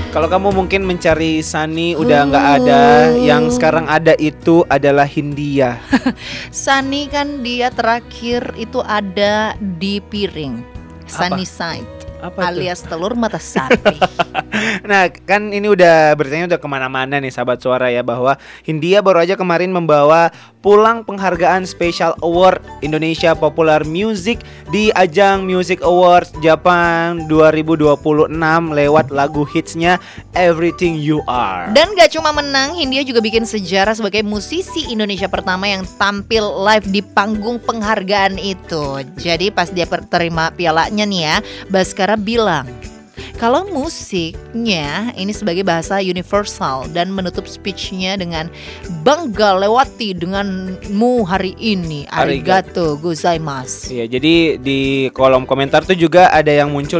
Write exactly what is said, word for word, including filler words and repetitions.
Kalau kamu mungkin mencari Sunny udah nggak ada, yang sekarang ada itu adalah Hindia. Sunny kan dia terakhir itu ada di piring, Sunny side. Apa alias tuh? Telur mata sapi. Nah kan ini udah beritanya udah kemana-mana nih sahabat suara ya, bahwa Hindia baru aja kemarin membawa pulang penghargaan Special Award Indonesia Popular Music di ajang Music Awards Japan dua ribu dua puluh enam lewat lagu hitsnya Everything You Are. Dan gak cuma menang, Hindia juga bikin sejarah sebagai musisi Indonesia pertama yang tampil live di panggung penghargaan itu. Jadi pas dia terima pialanya nih ya, Baskara bilang kalau musiknya ini sebagai bahasa universal dan menutup speechnya dengan bangga lewati denganmu hari ini. Arigato gozaimasu. Iya, jadi di kolom komentar tuh juga ada yang muncul